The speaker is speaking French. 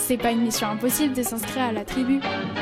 C'est pas une mission impossible de s'inscrire à la tribu.